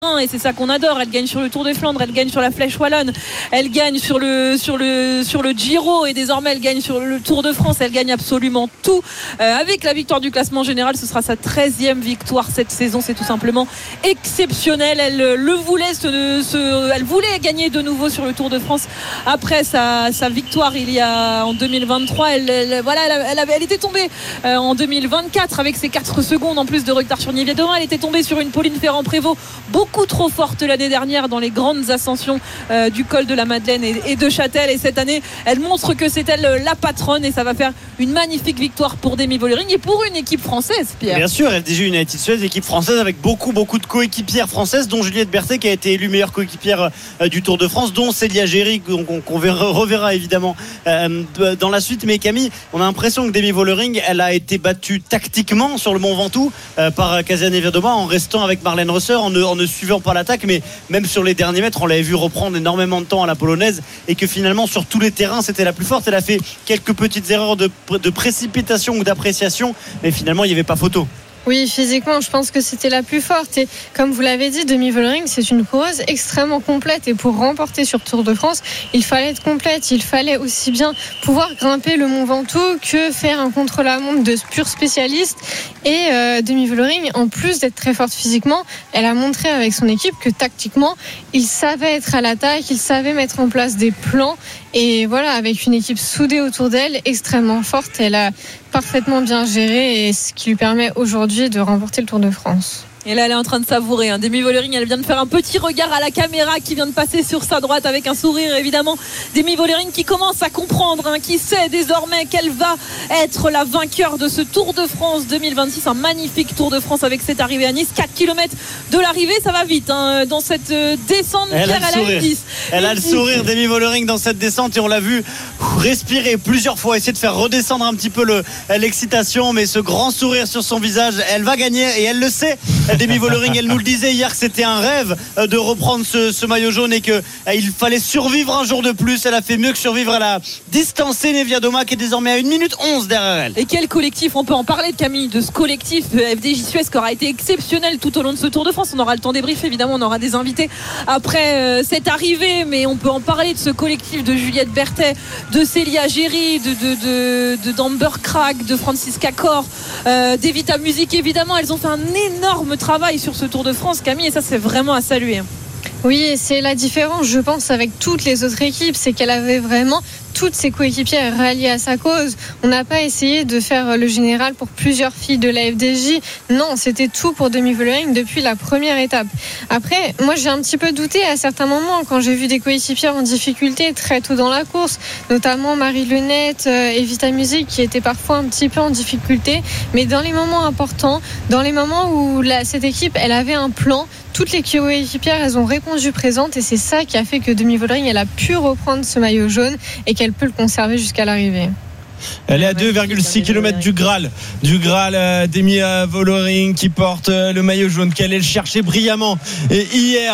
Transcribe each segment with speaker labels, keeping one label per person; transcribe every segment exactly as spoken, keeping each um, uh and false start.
Speaker 1: Et c'est ça qu'on adore. Elle gagne sur le Tour de Flandre, elle gagne sur la Flèche Wallonne, elle gagne sur le sur le sur le Giro et désormais elle gagne sur le Tour de France. Elle gagne absolument tout. Euh, avec la victoire du classement général, ce sera sa treizième victoire cette saison. C'est tout simplement exceptionnel. Elle le voulait, ce, ce, elle voulait gagner de nouveau sur le Tour de France après sa, sa victoire il y a en deux mille vingt-trois. Elle, elle voilà, elle, elle, avait, elle était tombée euh, en deux mille vingt-quatre avec ses quatre secondes en plus de retard sur Niéviadoma. Elle était tombée sur une Pauline Ferrand-Prévot beaucoup beaucoup trop forte l'année dernière dans les grandes ascensions euh, du col de la Madeleine et, et de Châtel, et cette année elle montre que c'est elle la patronne et ça va faire une magnifique victoire pour Demi Vollering et pour une équipe française, Pierre.
Speaker 2: Bien sûr, F D G United Suez, équipe française avec beaucoup beaucoup de coéquipières françaises, dont Juliette Berthet qui a été élue meilleure coéquipière euh, du Tour de France, dont Célia Géry qu'on, qu'on verra, reverra évidemment euh, dans la suite. Mais Camille, on a l'impression que Demi Vollering elle a été battue tactiquement sur le Mont Ventoux euh, par Kasia Niewiadoma en restant avec Marlène Rosser, en ne, en ne suivant pas l'attaque, mais même sur les derniers mètres on l'avait vu reprendre énormément de temps à la polonaise, et que finalement sur tous les terrains c'était la plus forte. Elle a fait quelques petites erreurs de, de précipitation ou d'appréciation, mais finalement il n'y avait pas photo.
Speaker 3: Oui, physiquement, je pense que c'était la plus forte. Et comme vous l'avez dit, Demi Vollering, c'est une coureuse extrêmement complète. Et pour remporter sur Tour de France, il fallait être complète. Il fallait aussi bien pouvoir grimper le Mont Ventoux que faire un contre-la-montre de pur spécialiste. Et euh, Demi Vollering, en plus d'être très forte physiquement, elle a montré avec son équipe que tactiquement, il savait être à l'attaque, il savait mettre en place des plans. Et voilà, avec une équipe soudée autour d'elle, extrêmement forte, elle a parfaitement bien géré, et ce qui lui permet aujourd'hui de remporter le Tour de France.
Speaker 1: Et là elle est en train de savourer hein. Demi Vollering, elle vient de faire un petit regard à la caméra qui vient de passer sur sa droite avec un sourire évidemment. Demi Vollering qui commence à comprendre hein, qui sait désormais qu'elle va être la vainqueur de ce Tour de France deux mille vingt-six. Un magnifique Tour de France avec cette arrivée à Nice, quatre kilomètres de l'arrivée. Ça va vite hein, dans cette descente.
Speaker 2: Elle
Speaker 1: Pierre,
Speaker 2: a le sourire, dix. Elle a le sourire Demi Vollering dans cette descente, et on l'a vu respirer plusieurs fois, essayer de faire redescendre un petit peu le, l'excitation, mais ce grand sourire sur son visage. Elle va gagner et elle le sait. Demi Vollering, elle nous le disait hier que c'était un rêve de reprendre ce, ce maillot jaune, et qu'il fallait survivre un jour de plus. Elle a fait mieux que survivre. Elle a distancé Niewiadoma qui est désormais à une minute onze derrière elle.
Speaker 1: Et quel collectif, on peut en parler de Camille, de ce collectif F D J Suez qui aura été exceptionnel tout au long de ce Tour de France. On aura le temps débrief évidemment, on aura des invités après euh, cette arrivée, mais on peut en parler de ce collectif de Juliette Berthet, de Célia Géry, de, de, de, de d'Amber Krag, de Franziska Kor, euh, d'Evita Music évidemment. Elles ont fait un énorme travail sur ce Tour de France, Camille, et ça c'est vraiment à saluer.
Speaker 3: Oui, c'est la différence, je pense, avec toutes les autres équipes, c'est qu'elle avait vraiment toutes ses coéquipières ralliées à sa cause. On n'a pas essayé de faire le général pour plusieurs filles de la F D J. Non, c'était tout pour Demi Vollering depuis la première étape. Après, moi j'ai un petit peu douté à certains moments quand j'ai vu des coéquipières en difficulté très tôt dans la course, notamment Marie Lenette, euh, Evita Music qui étaient parfois un petit peu en difficulté. Mais dans les moments importants, dans les moments où la, cette équipe elle avait un plan, toutes les coéquipières elles ont répondu présentes, et c'est ça qui a fait que Demi Vollering elle a pu reprendre ce maillot jaune et qu'elle peut le conserver jusqu'à l'arrivée.
Speaker 4: Elle est à deux virgule six kilomètres du Graal du Graal euh, Demi Vollering qui porte euh, le maillot jaune, qu'elle allait le chercher brillamment et hier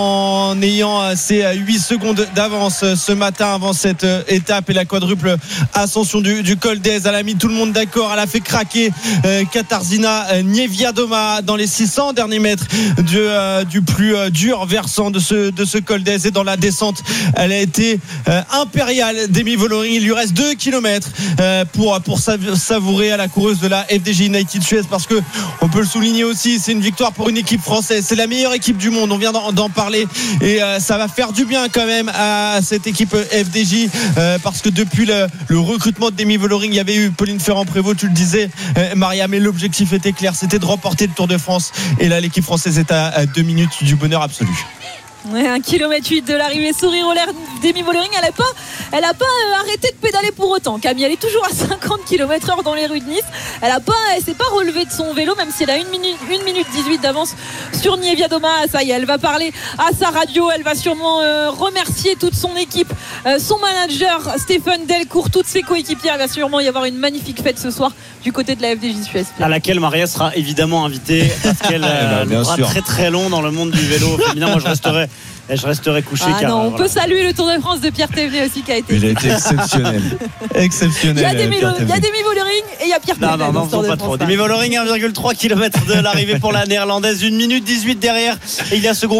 Speaker 4: en ayant euh, ses huit secondes d'avance euh, ce matin avant cette euh, étape et la quadruple ascension du, du col d'Aise. Elle a mis tout le monde d'accord, elle a fait craquer euh, Katarzyna euh, Niewiadoma dans les six cents derniers mètres du, euh, du plus euh, dur versant de ce, de ce col d'Aise, et dans la descente elle a été euh, impériale. Demi Vollering, il lui reste deux kilomètres Euh, pour, pour savourer à la coureuse de la F D J United Suez, parce que on peut le souligner aussi, c'est une victoire pour une équipe française, c'est la meilleure équipe du monde, on vient d'en, d'en parler, et euh, ça va faire du bien quand même à cette équipe F D J, euh, parce que depuis le, le recrutement de Demi Vollering, il y avait eu Pauline Ferrand-Prévot, tu le disais euh, Maria, mais l'objectif était clair, c'était de remporter le Tour de France, et là l'équipe française est à, à deux minutes du bonheur absolu.
Speaker 1: Ouais, un kilomètre huit de l'arrivée, sourire au l'air. Demi Vollering, elle n'a pas, elle a pas euh, arrêté de pédaler pour autant. Camille, elle est toujours à cinquante kilomètres heure dans les rues de Nice. Elle a pas, elle s'est pas relevée de son vélo, même si elle a une minute, une minute dix-huit d'avance sur Niewiadoma. Ça y est, elle va parler à sa radio. Elle va sûrement euh, remercier toute son équipe, euh, son manager Stéphane Delcourt, toutes ses coéquipières. Il va sûrement y avoir une magnifique fête ce soir du côté de la F D J Suez,
Speaker 2: à laquelle Maria sera évidemment invitée, parce qu'elle euh,
Speaker 4: bien
Speaker 2: sera
Speaker 4: sûr.
Speaker 2: très très long dans le monde du vélo féminin. Moi je resterai je resterai couché.
Speaker 1: Ah
Speaker 2: car,
Speaker 1: non, on
Speaker 2: voilà.
Speaker 1: peut saluer le Tour de France de Pierre Thévenet aussi qui a été.
Speaker 4: Il a été exceptionnel. Exceptionnel.
Speaker 1: Il y a des
Speaker 4: Pierre Thévenet.
Speaker 1: Demi Vollering et il y a Pierre
Speaker 2: Non,
Speaker 1: Thévenet.
Speaker 2: non,
Speaker 1: dans
Speaker 2: non,
Speaker 1: ce Tour
Speaker 2: faut
Speaker 1: de
Speaker 2: pas
Speaker 1: France,
Speaker 2: trop.
Speaker 1: là.
Speaker 2: Demi Vollering, un virgule trois kilomètres de l'arrivée pour la néerlandaise, une minute dix-huit derrière. Et il y a ce groupe